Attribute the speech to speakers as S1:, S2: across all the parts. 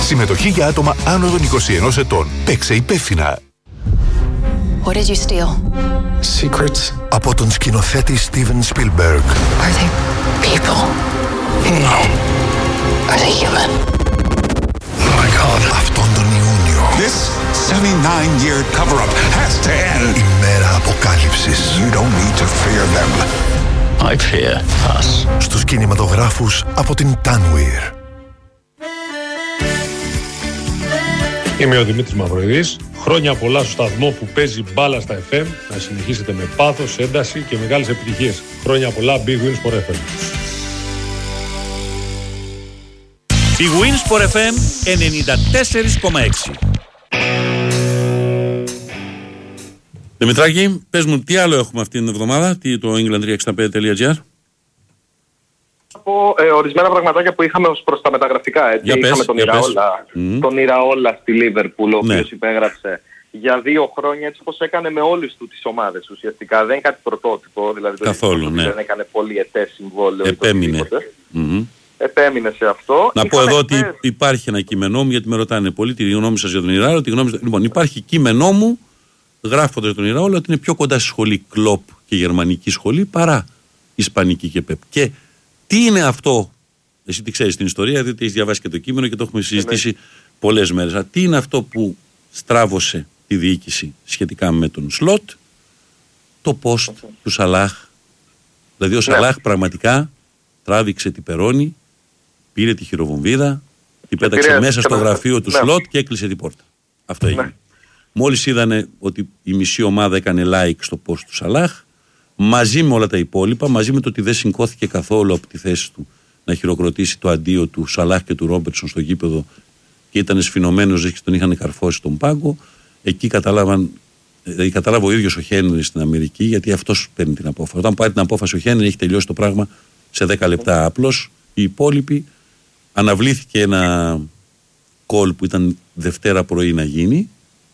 S1: Συμμετοχή για άτομα άνω των 21 ετών. Παίξε υπεύθυνα.
S2: What did you steal?
S3: Secrets.
S4: Από τον σκηνοθέτη Steven Spielberg.
S2: Are they people?
S3: No.
S2: Are they human?
S3: Oh my God.
S4: Αυτόν τον Ιούνιο.
S5: This 79-year cover-up has to end.
S4: Η μέρα αποκάλυψης.
S5: You don't need to fear them.
S3: I fear us.
S4: Στους κινηματογράφους από την Tanweer.
S6: Είμαι ο Δημήτρης Μαυροειδής. Χρόνια πολλά στο σταθμό που παίζει μπάλα στα FM. Να συνεχίσετε με πάθος, ένταση και μεγάλες επιτυχίες. Χρόνια πολλά, Big Wins for FM.
S7: Big Wins for FM 94,6. Δημητράκη, πες μου τι άλλο έχουμε αυτή την εβδομάδα, το england365.gr.
S8: Από ορισμένα πραγματάκια που είχαμε ως προς τα μεταγραφικά. Έτσι. Είχαμε τον Ηραόλα στη Λίβερπουλ, ο οποίος υπέγραψε για 2 χρόνια, έτσι όπως έκανε με όλες του τις ομάδες ουσιαστικά. Δεν είναι κάτι πρωτότυπο, δηλαδή
S7: καθόλου,
S8: δεν έκανε πολυετές συμβόλαιο.
S7: Επέμεινε
S8: σε αυτό.
S7: Να πω εδώ ότι υπάρχει ένα κείμενό μου, γιατί με ρωτάνε πολύ τη γνώμη σας για τον Ηραόλα. Λοιπόν, υπάρχει κείμενό μου, γράφοντας τον Ηραόλα, ότι είναι πιο κοντά στη σχολή Κλοπ και γερμανική σχολή παρά ισπανική και ΠΕΠ. Και τι είναι αυτό, εσύ τι ξέρεις την ιστορία, διότι έχεις διαβάσει και το κείμενο και το έχουμε συζητήσει πολλές μέρες. Τι είναι αυτό που στράβωσε τη διοίκηση σχετικά με τον Σλότ? Το post του Σαλάχ. Δηλαδή ο Σαλάχ πραγματικά τράβηξε την περώνη, πήρε τη χειροβομβίδα, την πέταξε μέσα στο γραφείο του Σλότ και έκλεισε την πόρτα. Αυτό έγινε. Μόλις είδανε ότι η μισή ομάδα έκανε like στο post του Σαλάχ, μαζί με όλα τα υπόλοιπα, μαζί με το ότι δεν σηκώθηκε καθόλου από τη θέση του να χειροκροτήσει το αντίο του Σαλάχ και του Ρόμπερτσον στο γήπεδο και ήταν σφινωμένος και τον είχαν καρφώσει στον πάγκο, εκεί κατάλαβε ο ίδιος ο Χένρι στην Αμερική, γιατί αυτός παίρνει την απόφαση. Όταν πάρει την απόφαση ο Χένρι, έχει τελειώσει το πράγμα σε 10 λεπτά απλώς. Οι υπόλοιποι, αναβλήθηκε ένα call που ήταν Δευτέρα πρωί να γίνει,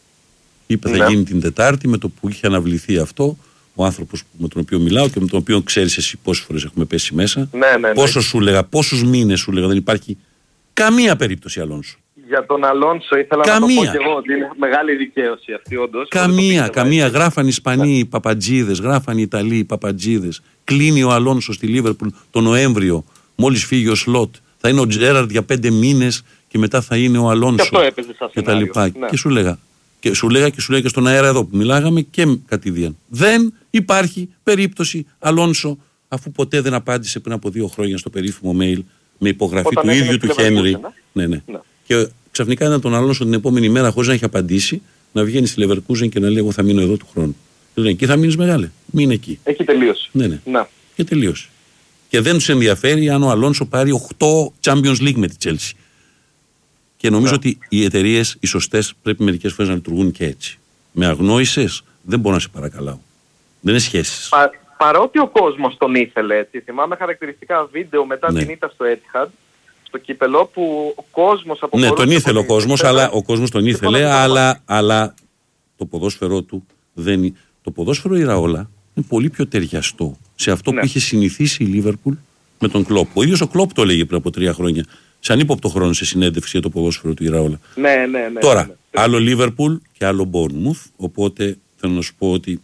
S7: είπε θα γίνει την Τετάρτη, με το που είχε αναβληθεί αυτό. Ο άνθρωπος με τον οποίο μιλάω και με τον οποίο ξέρεις εσύ πόσες φορές έχουμε πέσει μέσα. Πόσο σου λέγα, πόσους μήνες σου λέγα, δεν υπάρχει καμία περίπτωση Αλόνσο.
S8: Για τον Αλόνσο ήθελα να το πω και εγώ ότι είναι μεγάλη δικαίωση αυτή όντως.
S7: Καμία. Γράφαν οι Ισπανοί παπατζίδες, γράφαν οι Ιταλοί παπατζίδες. Κλείνει ο Αλόνσο στη Λίβερπουλ τον Νοέμβριο, μόλις φύγει ο Σλότ. Θα είναι ο Τζέραρντ για 5 μήνες και μετά θα είναι ο Αλόνσο.
S8: Και αυτό έπαιζε σαν σενάριο.
S7: Και σου λέγα. Και σου λέγα και στον αέρα εδώ που μιλάγαμε και κατηδίαν. Δεν υπάρχει περίπτωση Αλόνσο, αφού ποτέ δεν απάντησε πριν από 2 χρόνια στο περίφημο mail με υπογραφή του ίδιου του Χένρι. Ναι. Και ξαφνικά ήταν τον Αλόνσο την επόμενη μέρα, χωρίς να έχει απαντήσει, να βγαίνει στη Λεβερκούζεν και να λέει: εγώ θα μείνω εδώ του χρόνου. Του λένε: εκεί θα μείνεις μεγάλε. Μείνε εκεί.
S8: Έχει τελείωσει.
S7: Ναι. Και τελείωσε. Και δεν τους ενδιαφέρει αν ο Αλόνσο πάρει 8 Champions League με τη Chelsea. Και νομίζω ότι οι εταιρείες, οι σωστές, πρέπει μερικές φορές να λειτουργούν και έτσι. Με αγνόησες, δεν μπορώ να σε παρακαλάω. Δεν είναι σχέσεις.
S8: Παρότι ο κόσμος τον ήθελε, έτσι. Θυμάμαι χαρακτηριστικά βίντεο μετά την ήττα στο Etihad, στο κύπελο, που ο κόσμος αποχωρούσε.
S7: Ναι, τον ήθελε ο κόσμος, αλλά ο κόσμος τον ήθελε, αλλά το ποδόσφαιρό του δεν είναι. Το ποδόσφαιρο Ηραόλα είναι πολύ πιο ταιριαστό σε αυτό που είχε συνηθίσει η Λίβερπουλ με τον Κλοπ. Ο ίδιος ο Κλοπ το έλεγε πριν από 3 χρόνια. Σαν ύποπτο χρόνο σε συνέντευξη για το ποδόσφαιρο του Ηραόλα.
S8: Ναι.
S7: Τώρα, άλλο Λίβερπουλ και άλλο Μπόρνμουθ. Οπότε θέλω να σου πω ότι.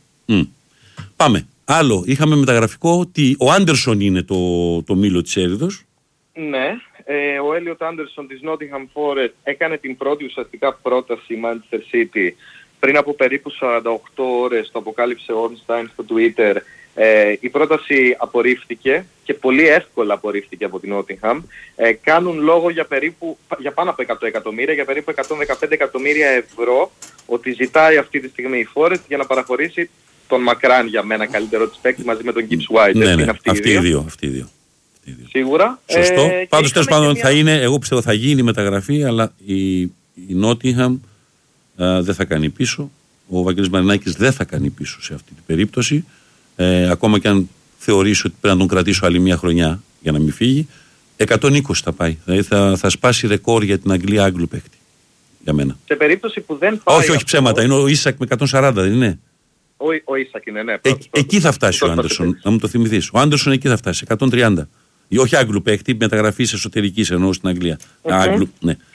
S7: Πάμε. Άλλο, είχαμε μεταγραφικό ότι ο Άντερσον είναι το μήλο της έρηδος.
S8: Ναι. Ο Έλιοτ Άντερσον της Nottingham Forest έκανε την πρώτη ουσιαστικά πρόταση Manchester City πριν από περίπου 48 ώρες. Το αποκάλυψε ο Ornstein στο Twitter. Η πρόταση απορρίφθηκε και πολύ εύκολα απορρίφθηκε από την Nottingham. Κάνουν λόγο για πάνω από 100 εκατομμύρια, για περίπου 115 εκατομμύρια ευρώ, ότι ζητάει αυτή τη στιγμή η Forest για να παραχωρήσει τον μακράν για μένα καλύτερο της παίκτη μαζί με τον Gibbs White.
S7: Ναι, αυτοί οι δύο.
S8: Σίγουρα.
S7: Σωστό. Πάντως τέλος πάντων θα είναι, εγώ πιστεύω θα γίνει η μεταγραφή, αλλά η Nottingham δεν θα κάνει πίσω. Ο Βαγγέλης Μαρινάκης δεν θα κάνει πίσω σε αυτή την περίπτωση. Ακόμα και αν θεωρήσω ότι πρέπει να τον κρατήσω άλλη 1 χρονιά για να μην φύγει, 120 θα πάει. Δηλαδή θα σπάσει ρεκόρ για την Αγγλία Άγγλου παίκτη. Για μένα.
S8: Σε περίπτωση που δεν πάει.
S7: Όχι ψέματα. Είναι ο Ίσακ με 140, δεν είναι.
S8: Ο Ίσακ είναι, ναι.
S7: Εκεί θα φτάσει ο Άντερσον, να μου το θυμηθείς. Ο Άντερσον εκεί θα φτάσει, 130. Ή όχι Άγγλου παίκτη, μεταγραφή εσωτερική εννοώ στην Αγγλία. Άγγλου, ναι.